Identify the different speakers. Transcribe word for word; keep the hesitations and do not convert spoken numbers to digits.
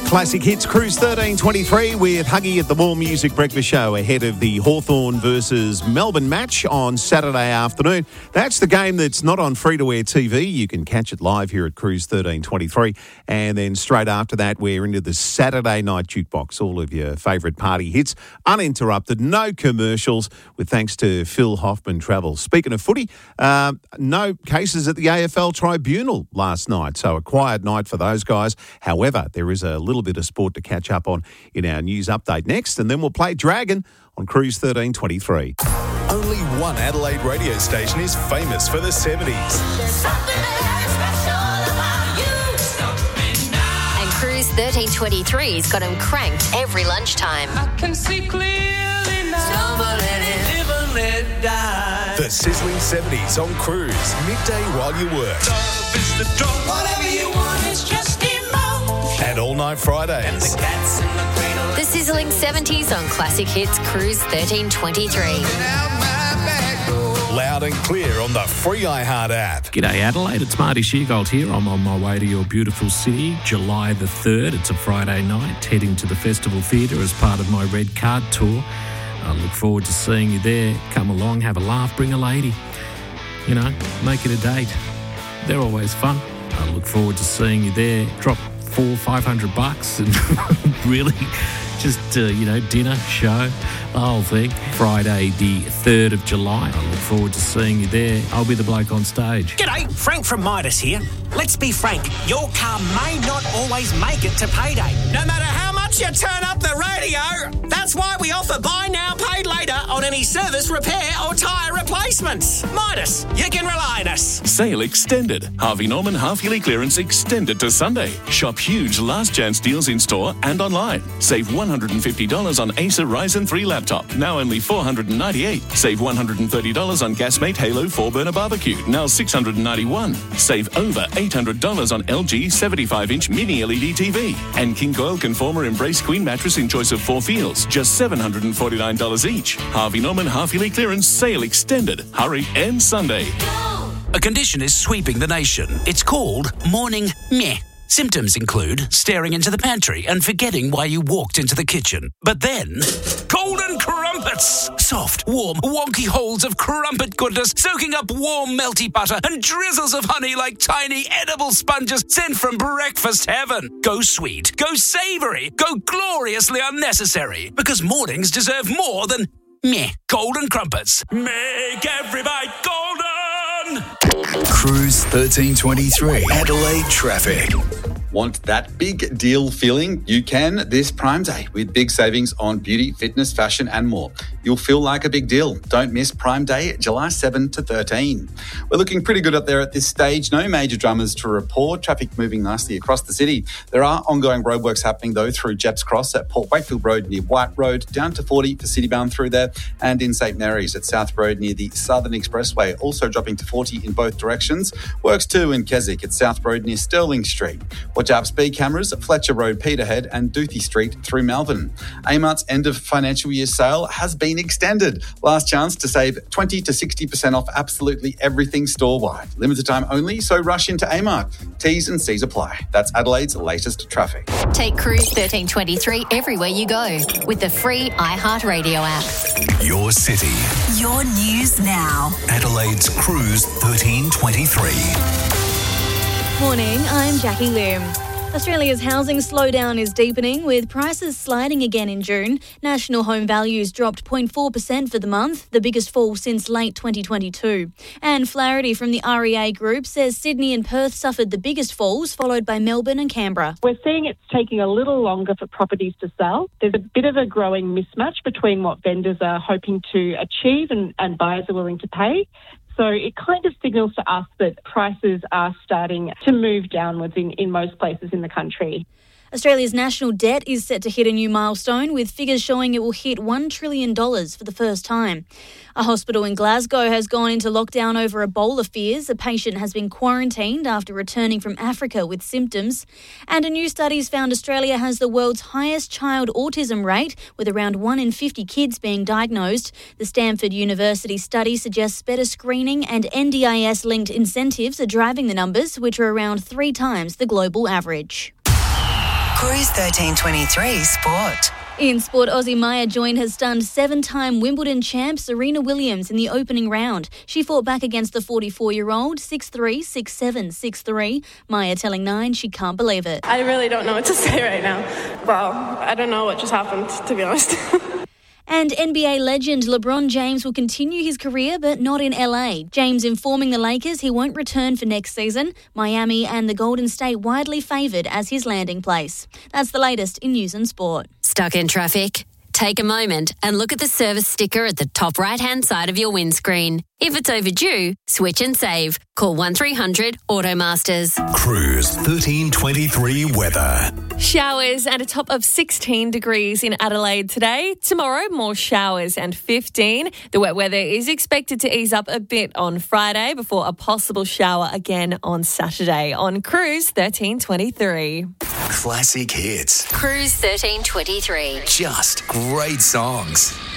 Speaker 1: Classic Hits Cruise thirteen twenty-three with Huggy at the More Music Breakfast Show ahead of the Hawthorn versus Melbourne match on Saturday afternoon. That's the game that's not on free-to-air T V. You can catch it live here at Cruise thirteen twenty-three. And then straight after that, we're into the Saturday night jukebox. All of your favourite party hits, uninterrupted, no commercials, with thanks to Phil Hoffman Travel. Speaking of footy, uh, no cases at the A F L Tribunal last night, so a quiet night for those guys. However, there is a little bit of sport to catch up on in our news update next, and then we'll play Dragon on Cruise thirteen twenty-three.
Speaker 2: Only one Adelaide radio station is famous for the seventies.
Speaker 3: And Cruise thirteen twenty-three's got them cranked every lunchtime.
Speaker 4: I can see clearly now. Live and let die.
Speaker 2: The sizzling seventies on Cruise, midday while you work.
Speaker 4: Love is the drug. Whatever you want is just emotion.
Speaker 2: And all night Fridays.
Speaker 4: And the cats in the cradle.
Speaker 3: The sizzling seventies on Classic Hits Cruise thirteen twenty-three.
Speaker 2: Loud and clear on the free iHeart app.
Speaker 5: G'day Adelaide, it's Marty Sheargold here. I'm on my way to your beautiful city, July the third. It's a Friday night, heading to the Festival Theatre as part of my Red Card tour. I look forward to seeing you there. Come along, have a laugh, bring a lady. You know, make it a date. They're always fun. I look forward to seeing you there. Drop four, five hundred bucks and really just, uh, you know, dinner, show, the whole thing. Friday the third of July. I look forward to seeing you there. I'll be the bloke on stage.
Speaker 6: G'day, Frank from Midas here. Let's be frank, your car may not always make it to payday. No matter how much you turn up the radio, that's why we offer buy now, paid later on any service, repair or tyre replacements. Midas, you can rely on us.
Speaker 7: Sale extended. Harvey Norman half-yearly clearance extended to Sunday. Shop huge last chance deals in store and online. Save one hundred fifty dollars on Acer Ryzen three laptop, now only four hundred ninety-eight dollars. Save one hundred thirty dollars on Gasmate Halo four burner barbecue, now six hundred ninety-one dollars. Save over eight hundred dollars on L G seventy-five inch mini L E D T V. And King Coil Conformer Embrace Queen mattress in choice of four feels, just seven hundred forty-nine dollars each. Harvey Norman half-yearly clearance sale extended. Hurry, ends Sunday.
Speaker 8: A condition is sweeping the nation. It's called morning meh. Symptoms include staring into the pantry and forgetting why you walked into the kitchen. But then, golden crumpets! Soft, warm, wonky holes of crumpet goodness soaking up warm, melty butter and drizzles of honey like tiny edible sponges sent from breakfast heaven. Go sweet, go savoury, go gloriously unnecessary. Because mornings deserve more than meh. Golden crumpets. Make every bite golden!
Speaker 2: Cruise thirteen twenty-three. Adelaide traffic.
Speaker 9: Want that big deal feeling? You can this Prime Day with big savings on beauty, fitness, fashion and more. You'll feel like a big deal. Don't miss Prime Day, July seventh to thirteen. We're looking pretty good up there at this stage. No major dramas to report. Traffic moving nicely across the city. There are ongoing roadworks happening though through Jepps Cross at Port Wakefield Road near White Road, down to forty for citybound through there, and in St Mary's at South Road near the Southern Expressway, also dropping to forty in both directions. Works too in Keswick at South Road near Stirling Street. Watch out for speed cameras at Fletcher Road, Peterhead and Duthie Street through Melbourne. Amart's end of financial year sale has been extended. Last chance to save twenty to sixty percent off absolutely everything store-wide. Limited time only, so rush into Amart. T's and C's apply. That's Adelaide's latest traffic.
Speaker 3: Take Cruise thirteen twenty-three everywhere you go with the free iHeartRadio app.
Speaker 2: Your city.
Speaker 10: Your news now.
Speaker 2: Adelaide's Cruise thirteen twenty-three.
Speaker 11: Morning, I'm Jackie Lim. Australia's housing slowdown is deepening, with prices sliding again in June. National home values dropped zero point four percent for the month, the biggest fall since late twenty twenty-two. Anne Flaherty from the R E A Group says Sydney and Perth suffered the biggest falls, followed by Melbourne and Canberra.
Speaker 12: We're seeing it's taking a little longer for properties to sell. There's a bit of a growing mismatch between what vendors are hoping to achieve and, and buyers are willing to pay. So it kind of signals to us that prices are starting to move downwards in, in most places in the country.
Speaker 11: Australia's national debt is set to hit a new milestone, with figures showing it will hit one trillion dollars for the first time. A hospital in Glasgow has gone into lockdown over Ebola fears. A patient has been quarantined after returning from Africa with symptoms. And a new study's found Australia has the world's highest child autism rate, with around one in fifty kids being diagnosed. The Stanford University study suggests better screening and N D I S-linked incentives are driving the numbers, which are around three times the global average.
Speaker 10: Cruise thirteen twenty-three Sport.
Speaker 11: In sport, Aussie Maya Join has stunned seven-time Wimbledon champ Serena Williams in the opening round. She fought back against the forty-four-year-old six three, six seven, six three. Maya telling Nine she can't believe it.
Speaker 13: I really don't know what to say right now. Well, I don't know what just happened, to be honest.
Speaker 11: And N B A legend LeBron James will continue his career, but not in L A. James informing the Lakers he won't return for next season. Miami and the Golden State widely favoured as his landing place. That's the latest in news and sport.
Speaker 3: Stuck in traffic? Take a moment and look at the service sticker at the top right-hand side of your windscreen. If it's overdue, switch and save. Call one three hundred Automasters.
Speaker 2: Cruise thirteen twenty-three weather.
Speaker 14: Showers and a top of sixteen degrees in Adelaide today. Tomorrow, more showers and fifteen. The wet weather is expected to ease up a bit on Friday before a possible shower again on Saturday. On Cruise thirteen twenty-three.
Speaker 2: Classic hits.
Speaker 3: Cruise thirteen twenty-three.
Speaker 2: Just great songs.